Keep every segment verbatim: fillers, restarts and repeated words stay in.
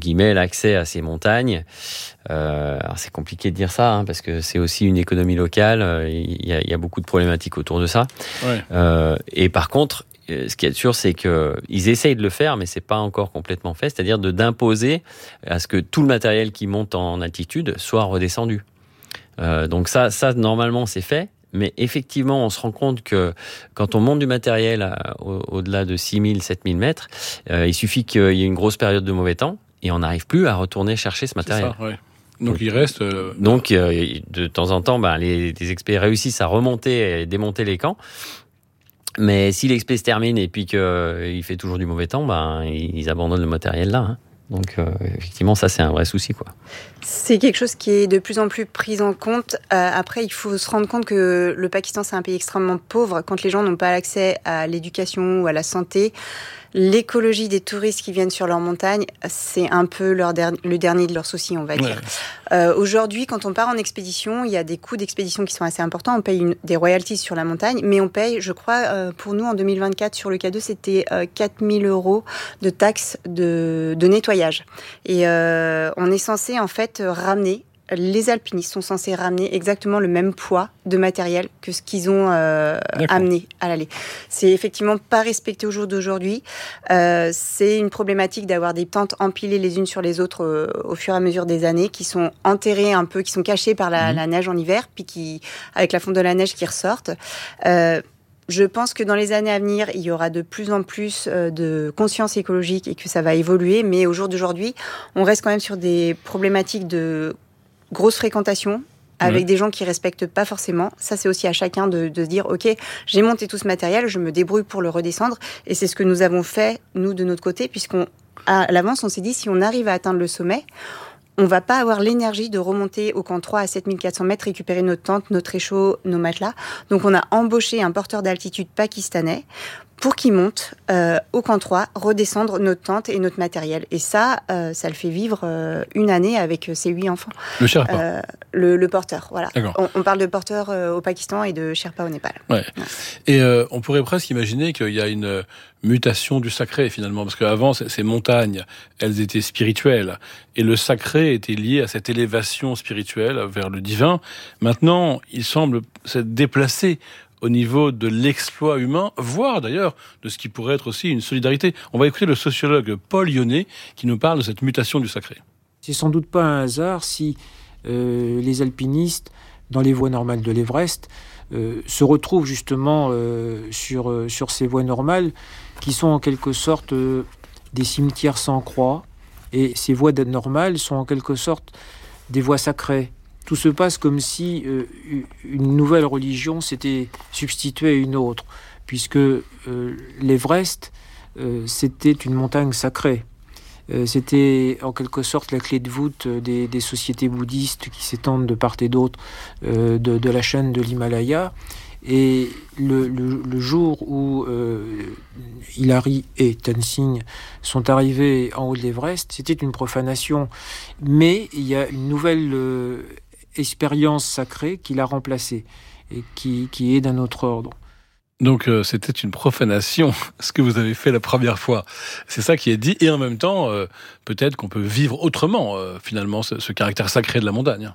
guillemets, l'accès à ces montagnes. Euh, alors c'est compliqué de dire ça, hein, parce que c'est aussi une économie locale. Il y a, il y a beaucoup de problématiques autour de ça. Ouais. Euh, et par contre, ce qui est sûr, c'est qu'ils essayent de le faire, mais c'est pas encore complètement fait. C'est-à-dire de d'imposer à ce que tout le matériel qui monte en altitude soit redescendu. Euh, donc ça, ça normalement, c'est fait. Mais effectivement, on se rend compte que quand on monte du matériel à, au, au-delà de six mille, sept mille mètres, euh, il suffit qu'il y ait une grosse période de mauvais temps et on n'arrive plus à retourner chercher ce matériel. C'est ça, ouais. Donc, donc il reste... Euh... Donc euh, de temps en temps, ben, les, les experts réussissent à remonter et démonter les camps. Mais si l'expé se termine et puis qu'il euh, fait toujours du mauvais temps, ben, ils abandonnent le matériel là. Hein. Donc, euh, effectivement, ça, c'est un vrai souci, quoi. C'est quelque chose qui est de plus en plus pris en compte. Euh, après, il faut se rendre compte que le Pakistan, c'est un pays extrêmement pauvre. Quand les gens n'ont pas accès à l'éducation ou à la santé, l'écologie des touristes qui viennent sur leur montagne, c'est un peu leur der- le dernier de leurs soucis, on va dire. Ouais. Euh, aujourd'hui, quand on part en expédition, il y a des coûts d'expédition qui sont assez importants. On paye une, des royalties sur la montagne, mais on paye, je crois, euh, pour nous, en deux mille vingt-quatre, sur le K deux, c'était euh, quatre mille euros de taxes de, de nettoyage. Et euh, on est censé, en fait, ramener, les alpinistes sont censés ramener exactement le même poids de matériel que ce qu'ils ont euh, amené à l'aller. C'est effectivement pas respecté au jour d'aujourd'hui. Euh, c'est une problématique d'avoir des tentes empilées les unes sur les autres euh, au fur et à mesure des années, qui sont enterrées un peu, qui sont cachées par la, mmh. la neige en hiver, puis qui, avec la fonte de la neige, qui ressortent. Euh, Je pense que dans les années à venir, il y aura de plus en plus de conscience écologique et que ça va évoluer. Mais au jour d'aujourd'hui, on reste quand même sur des problématiques de grosse fréquentation avec ouais. des gens qui respectent pas forcément. Ça, c'est aussi à chacun de, de se dire, ok, j'ai monté tout ce matériel, je me débrouille pour le redescendre. Et c'est ce que nous avons fait, nous, de notre côté, puisqu'on, à l'avance, on s'est dit, si on arrive à atteindre le sommet, on va pas avoir l'énergie de remonter au camp trois à sept mille quatre cents mètres, récupérer notre tente, notre réchaud, nos matelas. Donc, on a embauché un porteur d'altitude pakistanais pour qu'il monte euh, au camp trois, redescendre notre tente et notre matériel. Et ça, euh, ça le fait vivre euh, une année avec ses huit enfants. Le Sherpa euh, le, le porteur, voilà. On, on parle de porteur euh, au Pakistan et de Sherpa au Népal. Ouais. Ouais. Et euh, on pourrait presque imaginer qu'il y a une mutation du sacré, finalement, parce qu'avant, ces montagnes, elles étaient spirituelles, et le sacré était lié à cette élévation spirituelle vers le divin. Maintenant, il semble s'être déplacé au niveau de l'exploit humain, voire d'ailleurs de ce qui pourrait être aussi une solidarité. On va écouter le sociologue Paul Yonnet qui nous parle de cette mutation du sacré. C'est sans doute pas un hasard si euh, les alpinistes, dans les voies normales de l'Everest, euh, se retrouvent justement euh, sur, euh, sur ces voies normales qui sont en quelque sorte euh, des cimetières sans croix. Et ces voies normales sont en quelque sorte des voies sacrées. Tout se passe comme si euh, une nouvelle religion s'était substituée à une autre, puisque euh, l'Everest, euh, c'était une montagne sacrée. Euh, c'était en quelque sorte la clé de voûte des, des sociétés bouddhistes qui s'étendent de part et d'autre euh, de, de la chaîne de l'Himalaya. Et le, le, le jour où euh, Hilary et Tenzing sont arrivés en haut de l'Everest, c'était une profanation. Mais il y a une nouvelle euh, expérience sacrée qui l'a remplacée et qui, qui est d'un autre ordre. Donc euh, c'était une profanation, ce que vous avez fait la première fois. C'est ça qui est dit. Et en même temps, euh, peut-être qu'on peut vivre autrement, euh, finalement, ce, ce caractère sacré de la montagne.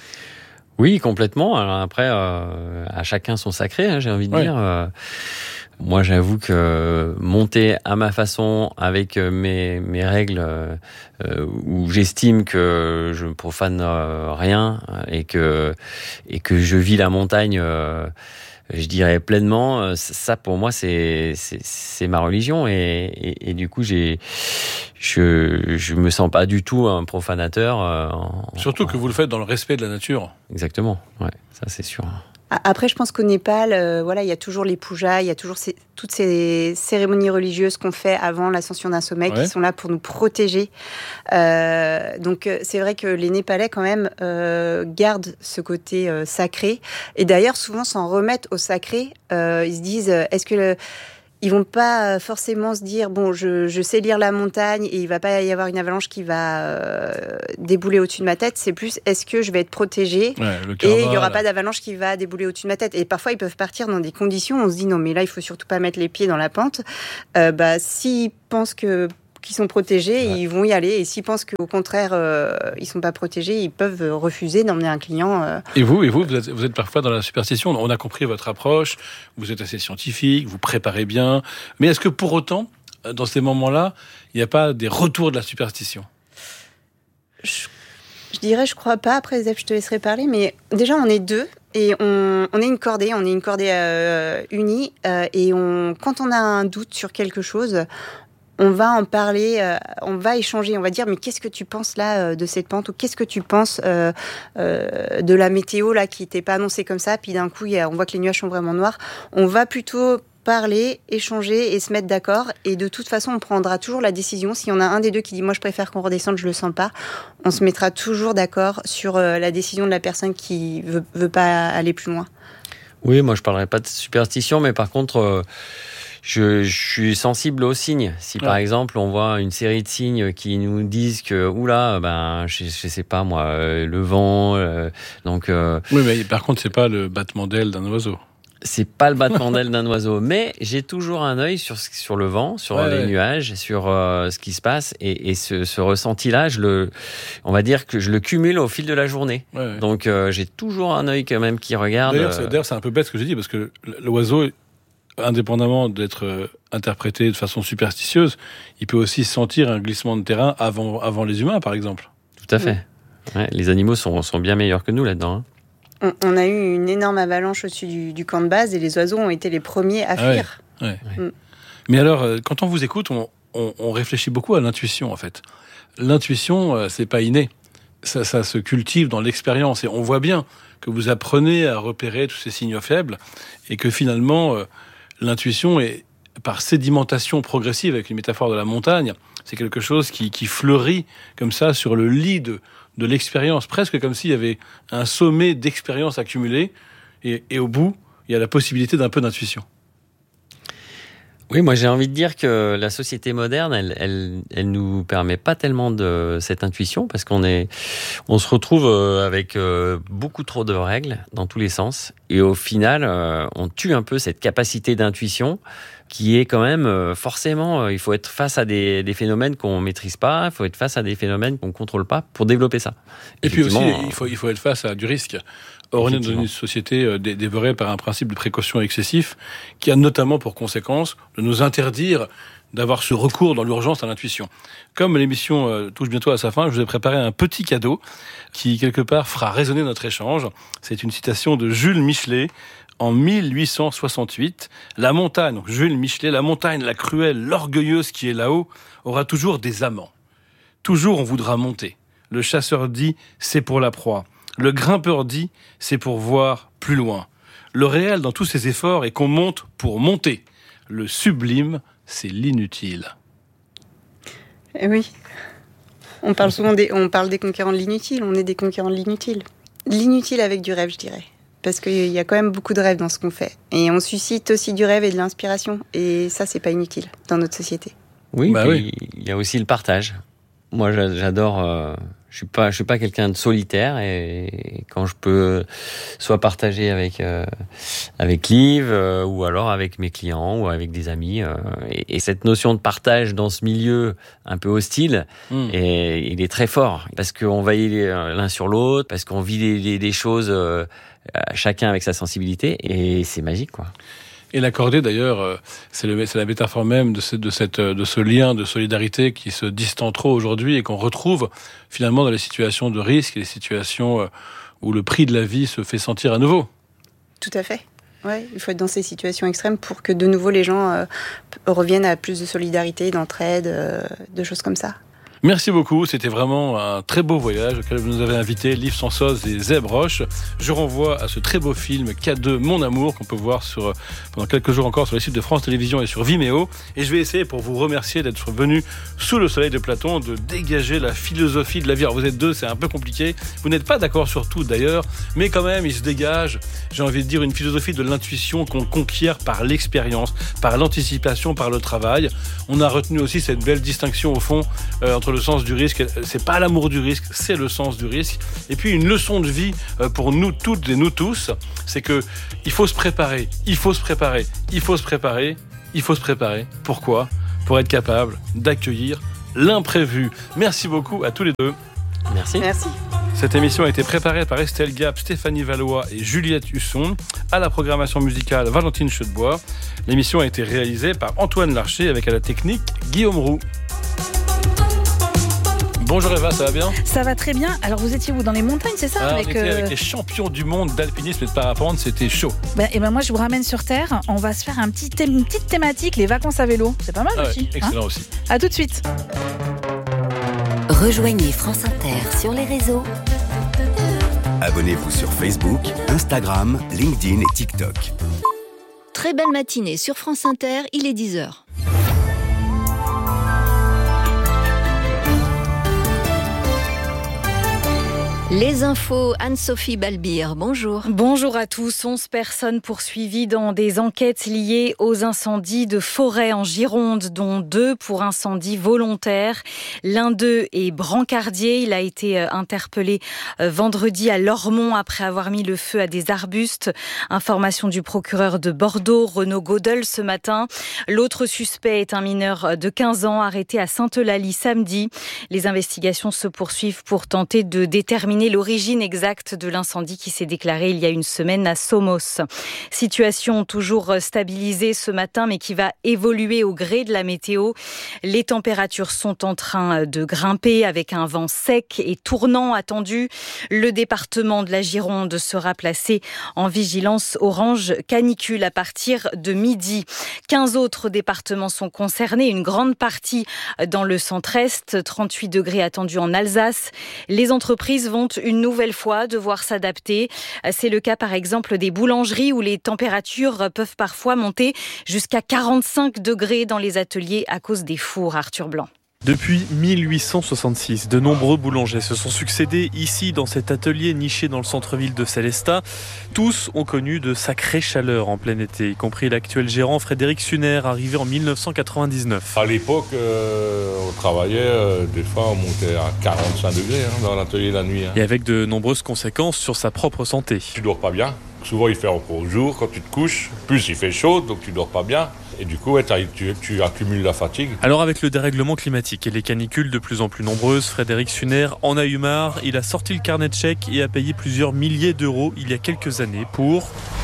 Oui, complètement. Alors après, euh, à chacun son sacré, hein, j'ai envie de ouais. dire. Euh, moi, j'avoue que monter à ma façon, avec mes, mes règles, euh, où j'estime que je ne profane euh, rien et que, et que je vis la montagne... Euh, je dirais pleinement, ça pour moi c'est c'est, c'est ma religion et, et, et du coup j'ai je je me sens pas du tout un profanateur. En, Surtout en... que vous le faites dans le respect de la nature. Exactement, ouais, ça c'est sûr. Après, je pense qu'au Népal, euh, voilà, il y a toujours les pujas, il y a toujours ces, toutes ces cérémonies religieuses qu'on fait avant l'ascension d'un sommet, ouais. qui sont là pour nous protéger. Euh, donc, c'est vrai que les Népalais, quand même, euh, gardent ce côté euh, sacré. Et d'ailleurs, souvent, s'en remettent au sacré. Euh, ils se disent, est-ce que... Le... Ils vont pas forcément se dire bon, je, je sais lire la montagne et il va pas y avoir une avalanche qui va euh, débouler au-dessus de ma tête. C'est plus est-ce que je vais être protégée ouais, et il y aura pas d'avalanche qui va débouler au-dessus de ma tête. Et parfois ils peuvent partir dans des conditions où on se dit non mais là il faut surtout pas mettre les pieds dans la pente. Euh, bah s'ils pensent que qu'ils sont protégés, ouais. ils vont y aller. Et s'ils pensent qu'au contraire, euh, ils ne sont pas protégés, ils peuvent refuser d'emmener un client. Euh... Et vous, et vous, vous êtes, vous êtes parfois dans la superstition. On a compris votre approche, vous êtes assez scientifique, vous préparez bien. Mais est-ce que pour autant, dans ces moments-là, il n'y a pas des retours de la superstition ? je, je dirais, je crois pas. Après, Zef, je te laisserai parler. Mais déjà, on est deux. Et on, on est une cordée, on est une cordée euh, unie. Euh, et on, quand on a un doute sur quelque chose, on va en parler, euh, on va échanger, on va dire, mais qu'est-ce que tu penses là euh, de cette pente, ou qu'est-ce que tu penses euh, euh, de la météo là qui n'était pas annoncée comme ça, puis d'un coup, y a, on voit que les nuages sont vraiment noirs. On va plutôt parler, échanger et se mettre d'accord. Et de toute façon, on prendra toujours la décision. S'il y en a un des deux qui dit « moi, je préfère qu'on redescende, je le sens pas », on se mettra toujours d'accord sur euh, la décision de la personne qui veut, veut pas aller plus loin. Oui, moi, je parlerai pas de superstition, mais par contre... Euh... Je, je suis sensible aux signes. Si par ouais. exemple on voit une série de signes qui nous disent que oula, ben je, je sais pas moi, euh, le vent, euh, donc. Euh, oui, mais par contre c'est pas le battement d'aile d'un oiseau. C'est pas le battement d'aile d'un oiseau, mais j'ai toujours un œil sur sur le vent, sur ouais, les ouais. nuages, sur euh, ce qui se passe, et, et ce, ce ressenti-là, je le, on va dire que je le cumule au fil de la journée. Ouais, ouais. Donc euh, j'ai toujours un œil quand même qui regarde. D'ailleurs, c'est, d'ailleurs, c'est un peu bête ce que j'ai dit parce que l'oiseau, indépendamment d'être euh, interprété de façon superstitieuse, il peut aussi sentir un glissement de terrain avant, avant les humains, par exemple. Tout à fait. Oui. Ouais, les animaux sont, sont bien meilleurs que nous là-dedans. Hein. On, on a eu une énorme avalanche au-dessus du, du camp de base et les oiseaux ont été les premiers à fuir. Ah ouais, ouais. Mm. Mais alors, quand on vous écoute, on, on, on réfléchit beaucoup à l'intuition, en fait. L'intuition, c'est pas inné. Ça, ça se cultive dans l'expérience. Et on voit bien que vous apprenez à repérer tous ces signaux faibles et que finalement... Euh, l'intuition est, par sédimentation progressive, avec une métaphore de la montagne, c'est quelque chose qui, qui fleurit comme ça sur le lit de, de l'expérience, presque comme s'il y avait un sommet d'expérience accumulée, et, et au bout, il y a la possibilité d'un peu d'intuition. Oui, moi j'ai envie de dire que la société moderne, elle, elle, elle nous permet pas tellement de cette intuition parce qu'on est, on se retrouve avec beaucoup trop de règles dans tous les sens et au final, on tue un peu cette capacité d'intuition qui est quand même forcément, il faut être face à des, des phénomènes qu'on maîtrise pas, il faut être face à des phénomènes qu'on contrôle pas pour développer ça. Et puis aussi, il faut, il faut être face à du risque. Or, on est dans une société dévorée par un principe de précaution excessif qui a notamment pour conséquence de nous interdire d'avoir ce recours dans l'urgence à l'intuition. Comme l'émission touche bientôt à sa fin, je vous ai préparé un petit cadeau qui, quelque part, fera résonner notre échange. C'est une citation de Jules Michelet en mille huit cent soixante-huit. La montagne, donc Jules Michelet, la montagne, la cruelle, l'orgueilleuse qui est là-haut, aura toujours des amants. Toujours on voudra monter. Le chasseur dit, c'est pour la proie. Le grimpeur dit, c'est pour voir plus loin. Le réel dans tous ses efforts est qu'on monte pour monter. Le sublime, c'est l'inutile. Eh oui. On parle souvent des, on parle des conquérants de l'inutile. On est des conquérants de l'inutile. L'inutile avec du rêve, je dirais. Parce qu'il y a quand même beaucoup de rêves dans ce qu'on fait. Et on suscite aussi du rêve et de l'inspiration. Et ça, c'est pas inutile dans notre société. Oui, bah oui. Il y a aussi le partage. Moi, j'adore... Euh... Je suis pas, je suis pas quelqu'un de solitaire et quand je peux soit partager avec euh, avec Liv euh, ou alors avec mes clients ou avec des amis euh, et, et cette notion de partage dans ce milieu un peu hostile, mmh. et, il est très fort parce qu'on va y l'un sur l'autre, parce qu'on vit des, des, des choses euh, chacun avec sa sensibilité et c'est magique quoi. Et la cordée, d'ailleurs, c'est, le, c'est la métaphore même de ce, de, cette, de ce lien de solidarité qui se distend trop aujourd'hui et qu'on retrouve finalement dans les situations de risque et les situations où le prix de la vie se fait sentir à nouveau. Tout à fait. Ouais, il faut être dans ces situations extrêmes pour que de nouveau les gens euh, reviennent à plus de solidarité, d'entraide, euh, de choses comme ça. Merci beaucoup, c'était vraiment un très beau voyage auquel vous nous avez invité, Liv Sansoz et Zeb Roche. Je renvoie à ce très beau film K deux Mon Amour qu'on peut voir sur, pendant quelques jours encore sur les sites de France Télévisions et sur Vimeo. Et je vais essayer pour vous remercier d'être venu sous le soleil de Platon, de dégager la philosophie de la vie. Alors vous êtes deux, c'est un peu compliqué, vous n'êtes pas d'accord sur tout d'ailleurs, mais quand même il se dégage, j'ai envie de dire, une philosophie de l'intuition qu'on conquiert par l'expérience, par l'anticipation, par le travail. On a retenu aussi cette belle distinction au fond euh, entre le sens du risque, c'est pas l'amour du risque, c'est le sens du risque. Et puis une leçon de vie pour nous toutes et nous tous, c'est que il faut se préparer, il faut se préparer, il faut se préparer, il faut se préparer. Pourquoi ? Pour être capable d'accueillir l'imprévu. Merci beaucoup à tous les deux. Merci. Merci. Cette émission a été préparée par Estelle Gap, Stéphanie Valois et Juliette Husson. À la programmation musicale, Valentine Chedebois. L'émission a été réalisée par Antoine Larcher avec à la technique Guillaume Roux. Bonjour Eva, ça va bien ? Ça va très bien. Alors vous étiez où ? Dans les montagnes, c'est ça ? Alors, avec, on était euh... avec les champions du monde d'alpinisme et de parapente, c'était chaud. Ben, et ben moi je vous ramène sur Terre. On va se faire un petit thé- une petite thématique, les vacances à vélo. C'est pas mal Ah ouais, aussi. excellent Hein ? aussi. À tout de suite. Rejoignez France Inter sur les réseaux. Abonnez-vous sur Facebook, Instagram, LinkedIn et TikTok. Très belle matinée sur France Inter, il est dix heures. Les infos, Anne-Sophie Balbir, bonjour. Bonjour à tous. onze personnes poursuivies dans des enquêtes liées aux incendies de forêt en Gironde, dont deux pour incendie volontaire. L'un d'eux est brancardier. Il a été interpellé vendredi à Lormont après avoir mis le feu à des arbustes. Information du procureur de Bordeaux, Renaud Godel, ce matin. L'autre suspect est un mineur de quinze ans arrêté à Sainte-Eulalie samedi. Les investigations se poursuivent pour tenter de déterminer l'origine exacte de l'incendie qui s'est déclaré il y a une semaine à Somos. Situation toujours stabilisée ce matin, mais qui va évoluer au gré de la météo. Les températures sont en train de grimper avec un vent sec et tournant attendu. Le département de la Gironde sera placé en vigilance orange canicule à partir de midi. quinze autres départements sont concernés, une grande partie dans le centre-est, trente-huit degrés attendus en Alsace. Les entreprises vont une nouvelle fois devoir s'adapter. C'est le cas par exemple des boulangeries où les températures peuvent parfois monter jusqu'à quarante-cinq degrés dans les ateliers à cause des fours. Arthur Blanc. Depuis mille huit cent soixante-six, de nombreux boulangers se sont succédés ici dans cet atelier niché dans le centre-ville de Célestat. Tous ont connu de sacrées chaleurs en plein été, y compris l'actuel gérant Frédéric Suner, arrivé en mille neuf cent quatre-vingt-dix-neuf. À l'époque, euh, on travaillait, euh, des fois on montait à quarante-cinq degrés hein, dans l'atelier la nuit. Hein. Et avec de nombreuses conséquences sur sa propre santé. Tu dors pas bien. Souvent il fait encore jour quand tu te couches, plus il fait chaud, donc tu dors pas bien. Et du coup, ouais, tu, tu accumules la fatigue. Alors avec le dérèglement climatique et les canicules de plus en plus nombreuses, Frédéric Suner en a eu marre. Il a sorti le carnet de chèques et a payé plusieurs milliers d'euros il y a quelques années pour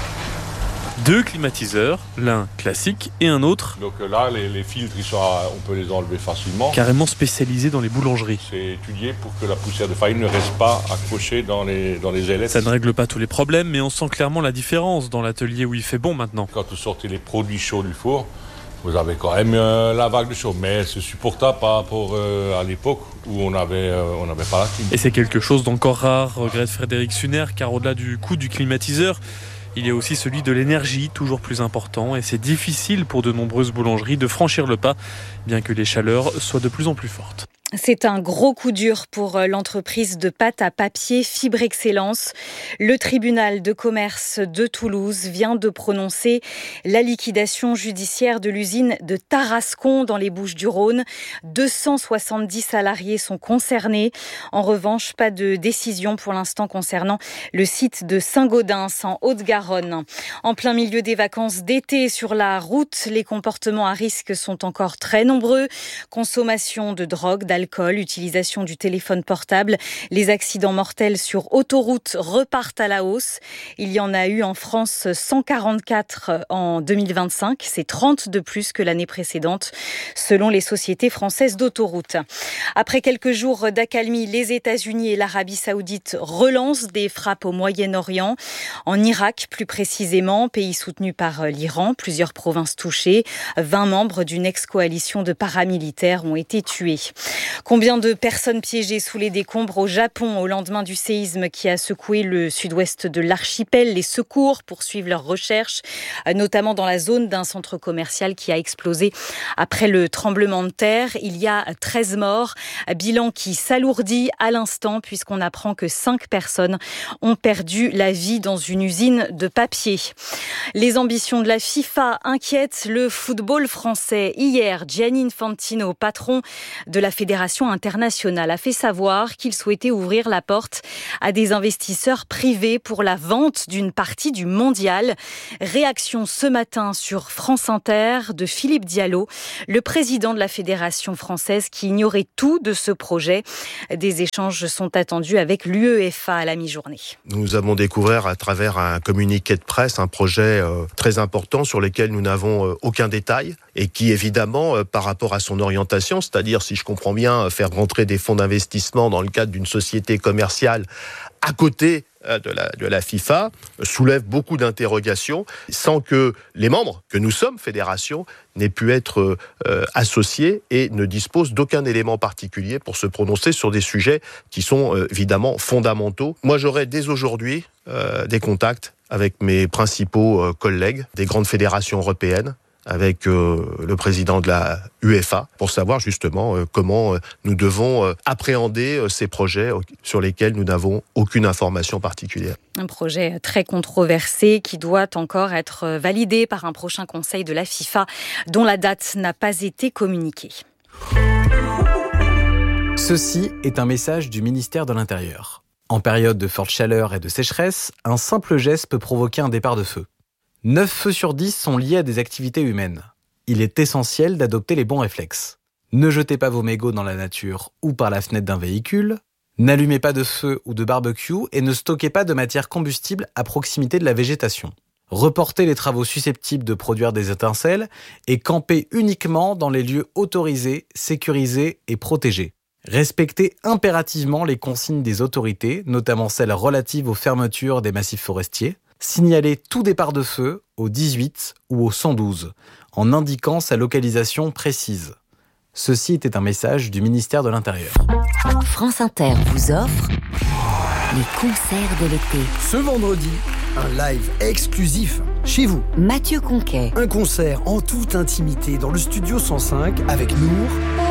deux climatiseurs, l'un classique et un autre. Donc là, les, les filtres, ils sont à, on peut les enlever facilement. Carrément spécialisés dans les boulangeries. C'est étudié pour que la poussière de farine ne reste pas accrochée dans les, dans les ailettes. Ça ne règle pas tous les problèmes, mais on sent clairement la différence dans l'atelier où il fait bon maintenant. Quand vous sortez les produits chauds du four, vous avez quand même euh, la vague de chaud, mais c'est supportable par rapport euh, à l'époque où on n'avait euh, on n'avait pas la clim. Et c'est quelque chose d'encore rare, regrette Frédéric Suner, car au-delà du coût du climatiseur, il y a aussi celui de l'énergie, toujours plus important, et c'est difficile pour de nombreuses boulangeries de franchir le pas, bien que les chaleurs soient de plus en plus fortes. C'est un gros coup dur pour l'entreprise de pâte à papier Fibre Excellence. Le tribunal de commerce de Toulouse vient de prononcer la liquidation judiciaire de l'usine de Tarascon dans les Bouches-du-Rhône. deux cent soixante-dix salariés sont concernés. En revanche, pas de décision pour l'instant concernant le site de Saint-Gaudens en Haute-Garonne. En plein milieu des vacances d'été sur la route, les comportements à risque sont encore très nombreux. Consommation de drogue, d'alcool, utilisation du téléphone portable. Les accidents mortels sur autoroute repartent à la hausse. Il y en a eu en France cent quarante-quatre en deux mille vingt-cinq. C'est trente de plus que l'année précédente, selon les sociétés françaises d'autoroutes. Après quelques jours d'accalmie, les États-Unis et l'Arabie Saoudite relancent des frappes au Moyen-Orient. En Irak, plus précisément, pays soutenu par l'Iran, plusieurs provinces touchées. vingt membres d'une ex-coalition de paramilitaires ont été tués. Combien de personnes piégées sous les décombres au Japon au lendemain du séisme qui a secoué le sud-ouest de l'archipel? Les secours poursuivent leurs recherches, notamment dans la zone d'un centre commercial qui a explosé après le tremblement de terre. Il y a treize morts, bilan qui s'alourdit à l'instant puisqu'on apprend que cinq personnes ont perdu la vie dans une usine de papier. Les ambitions de la FIFA inquiètent le football français. Hier, Gianni Infantino, patron de la fédération Fédération internationale a fait savoir qu'il souhaitait ouvrir la porte à des investisseurs privés pour la vente d'une partie du mondial. Réaction ce matin sur France Inter de Philippe Diallo, le président de la Fédération française qui ignorait tout de ce projet. Des échanges sont attendus avec l'UEFA à la mi-journée. Nous avons découvert à travers un communiqué de presse un projet euh, très important sur lequel nous n'avons euh, aucun détail et qui évidemment euh, par rapport à son orientation, c'est-à-dire si je comprends bien faire rentrer des fonds d'investissement dans le cadre d'une société commerciale à côté de la, de la FIFA, soulève beaucoup d'interrogations sans que les membres, que nous sommes fédération, n'aient pu être euh, associés et ne disposent d'aucun élément particulier pour se prononcer sur des sujets qui sont euh, évidemment fondamentaux. Moi, j'aurai dès aujourd'hui euh, des contacts avec mes principaux euh, collègues des grandes fédérations européennes, avec euh, le président de la UEFA, pour savoir justement euh, comment euh, nous devons euh, appréhender euh, ces projets euh, sur lesquels nous n'avons aucune information particulière. Un projet très controversé qui doit encore être validé par un prochain conseil de la FIFA, dont la date n'a pas été communiquée. Ceci est un message du ministère de l'Intérieur. En période de forte chaleur et de sécheresse, un simple geste peut provoquer un départ de feu. neuf feux sur dix sont liés à des activités humaines. Il est essentiel d'adopter les bons réflexes. Ne jetez pas vos mégots dans la nature ou par la fenêtre d'un véhicule. N'allumez pas de feu ou de barbecue et ne stockez pas de matière combustible à proximité de la végétation. Reportez les travaux susceptibles de produire des étincelles et campez uniquement dans les lieux autorisés, sécurisés et protégés. Respectez impérativement les consignes des autorités, notamment celles relatives aux fermetures des massifs forestiers. Signalez tout départ de feu au dix-huit ou au cent douze, en indiquant sa localisation précise. Ceci était un message du ministère de l'Intérieur. France Inter vous offre les concerts de l'été. Ce vendredi, un live exclusif chez vous. Mathieu Conquet. Un concert en toute intimité dans le studio cent cinq avec Nour